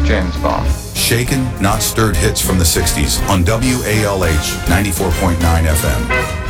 James Bond. Shaken, not stirred hits from the 60s on WALH 94.9 FM.